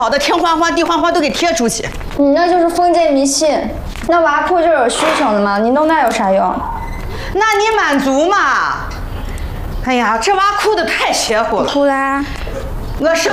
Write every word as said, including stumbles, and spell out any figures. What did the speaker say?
好的天花板、地花板都给贴出去。 你那就是封建迷信。那娃裤就是有需求的嘛，你弄那有啥用？ 那你满足嘛？哎呀，这娃哭的太邪乎了。 哭啦！ 我是。